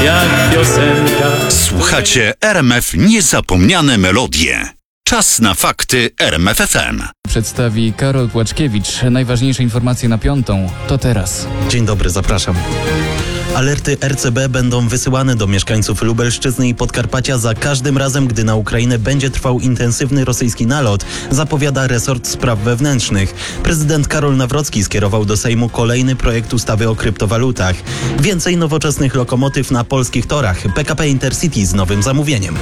jak piosenka. Słuchacie RMF Niezapomniane Melodie. Czas na fakty RMF FM. Przedstawi Karol Płaczkiewicz. Najważniejsze informacje na 5:00 to teraz. Dzień dobry, zapraszam. Alerty RCB będą wysyłane do mieszkańców Lubelszczyzny i Podkarpacia za każdym razem, gdy na Ukrainę będzie trwał intensywny rosyjski nalot, zapowiada resort spraw wewnętrznych. Prezydent Karol Nawrocki skierował do Sejmu kolejny projekt ustawy o kryptowalutach. Więcej nowoczesnych lokomotyw na polskich torach. PKP Intercity z nowym zamówieniem.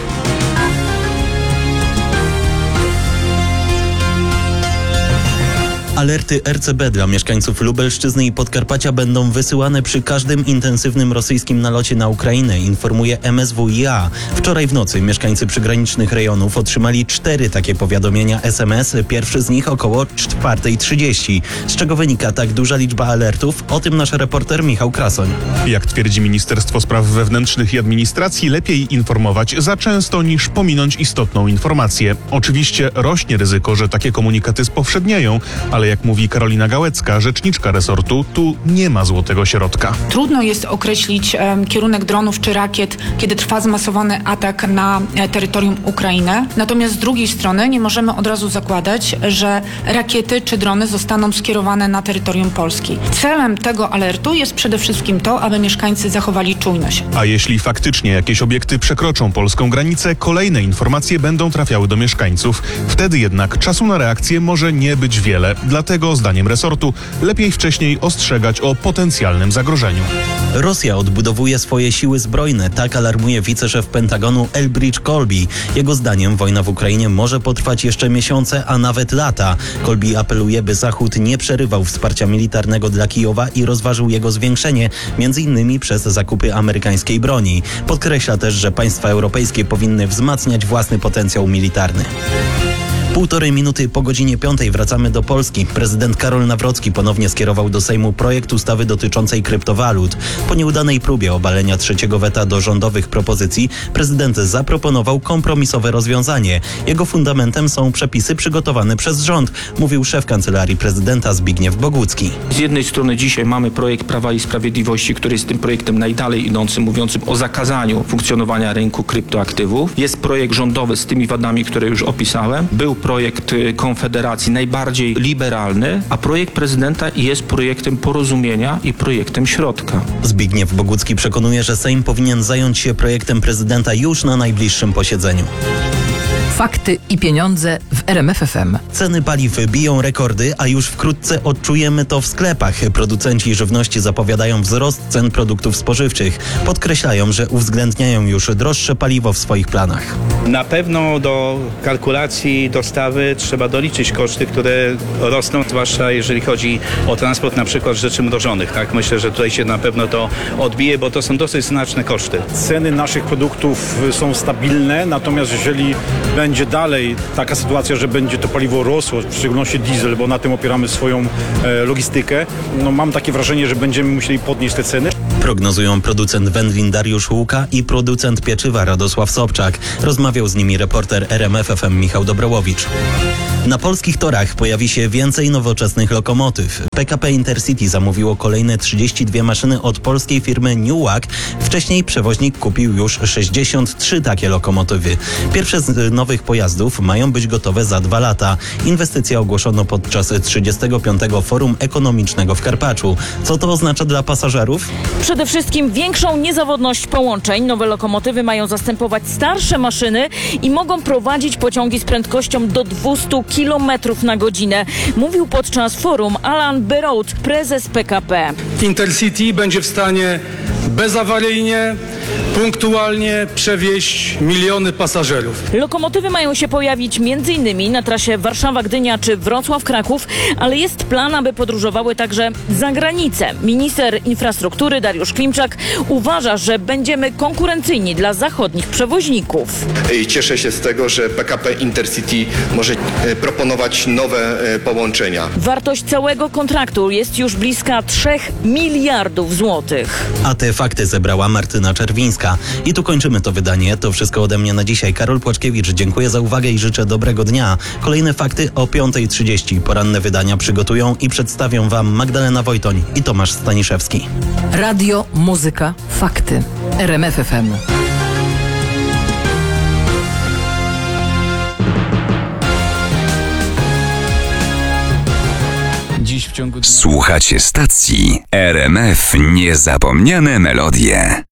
Alerty RCB dla mieszkańców Lubelszczyzny i Podkarpacia będą wysyłane przy każdym intensywnym rosyjskim nalocie na Ukrainę, informuje MSWiA. Wczoraj w nocy mieszkańcy przygranicznych rejonów otrzymali 4 takie powiadomienia SMS, pierwszy z nich około 4:30. Z czego wynika tak duża liczba alertów? O tym nasz reporter Michał Krasoń. Jak twierdzi Ministerstwo Spraw Wewnętrznych i Administracji, lepiej informować za często niż pominąć istotną informację. Oczywiście rośnie ryzyko, że takie komunikaty spowszednieją, ale jak mówi Karolina Gałecka, rzeczniczka resortu, tu nie ma złotego środka. Trudno jest określić kierunek dronów czy rakiet, kiedy trwa zmasowany atak na terytorium Ukrainy. Natomiast z drugiej strony nie możemy od razu zakładać, że rakiety czy drony zostaną skierowane na terytorium Polski. Celem tego alertu jest przede wszystkim to, aby mieszkańcy zachowali czujność. A jeśli faktycznie jakieś obiekty przekroczą polską granicę, kolejne informacje będą trafiały do mieszkańców. Wtedy jednak czasu na reakcję może nie być wiele. Dlatego, zdaniem resortu, lepiej wcześniej ostrzegać o potencjalnym zagrożeniu. Rosja odbudowuje swoje siły zbrojne, tak alarmuje wiceszef Pentagonu Elbridge Colby. Jego zdaniem wojna w Ukrainie może potrwać jeszcze miesiące, a nawet lata. Colby apeluje, by Zachód nie przerywał wsparcia militarnego dla Kijowa i rozważył jego zwiększenie, m.in. przez zakupy amerykańskiej broni. Podkreśla też, że państwa europejskie powinny wzmacniać własny potencjał militarny. 1,5 minuty po godzinie 5:00 wracamy do Polski. Prezydent Karol Nawrocki ponownie skierował do Sejmu projekt ustawy dotyczącej kryptowalut. Po nieudanej próbie obalenia 3. weta do rządowych propozycji, prezydent zaproponował kompromisowe rozwiązanie. Jego fundamentem są przepisy przygotowane przez rząd, mówił szef Kancelarii Prezydenta Zbigniew Bogucki. Z jednej strony dzisiaj mamy projekt Prawa i Sprawiedliwości, który jest tym projektem najdalej idącym, mówiącym o zakazaniu funkcjonowania rynku kryptoaktywów. Jest projekt rządowy z tymi wadami, które już opisałem. Był projekt Konfederacji najbardziej liberalny, a projekt prezydenta jest projektem porozumienia i projektem środka. Zbigniew Bogucki przekonuje, że Sejm powinien zająć się projektem prezydenta już na najbliższym posiedzeniu. Fakty i pieniądze w RMF FM. Ceny paliw biją rekordy, a już wkrótce odczujemy to w sklepach. Producenci żywności zapowiadają wzrost cen produktów spożywczych. Podkreślają, że uwzględniają już droższe paliwo w swoich planach. Na pewno do kalkulacji dostawy trzeba doliczyć koszty, które rosną, zwłaszcza jeżeli chodzi o transport na przykład rzeczy mrożonych. Tak? Myślę, że tutaj się na pewno to odbije, bo to są dosyć znaczne koszty. Ceny naszych produktów są stabilne, natomiast jeżeli będzie dalej taka sytuacja, że będzie to paliwo rosło, w szczególności diesel, bo na tym opieramy swoją logistykę, mam takie wrażenie, że będziemy musieli podnieść te ceny. Prognozują producent wędlin Dariusz Łuka i producent pieczywa Radosław Sobczak. Rozmawiał z nimi reporter RMF FM Michał Dobrołowicz. Na polskich torach pojawi się więcej nowoczesnych lokomotyw. PKP Intercity zamówiło kolejne 32 maszyny od polskiej firmy Newag. Wcześniej przewoźnik kupił już 63 takie lokomotywy. Pierwsze z nowych pojazdów mają być gotowe za 2 lata. Inwestycja ogłoszono podczas 35. Forum Ekonomicznego w Karpaczu. Co to oznacza dla pasażerów? Przede wszystkim większą niezawodność połączeń. Nowe lokomotywy mają zastępować starsze maszyny i mogą prowadzić pociągi z prędkością do 200 km na godzinę. Mówił podczas forum Alan Berroud, prezes PKP. Intercity będzie w stanie bezawaryjnie, punktualnie przewieźć miliony pasażerów. Lokomotywy mają się pojawić m.in. na trasie Warszawa-Gdynia czy Wrocław-Kraków, ale jest plan, aby podróżowały także za granicę. Minister infrastruktury Dariusz Klimczak uważa, że będziemy konkurencyjni dla zachodnich przewoźników. I cieszę się z tego, że PKP Intercity może proponować nowe połączenia. Wartość całego kontraktu jest już bliska 3 miliardów złotych. A te fakty zebrała Martyna Czerwińska. I tu kończymy to wydanie. To wszystko ode mnie na dzisiaj. Karol Płaczkiewicz, dziękuję za uwagę i życzę dobrego dnia. Kolejne fakty o 5:30. Poranne wydania przygotują i przedstawią Wam Magdalena Wojtoń i Tomasz Staniszewski. Radio, muzyka, fakty. RMF FM. Dziś w ciągu dnia... Słuchacie stacji RMF Niezapomniane Melodie.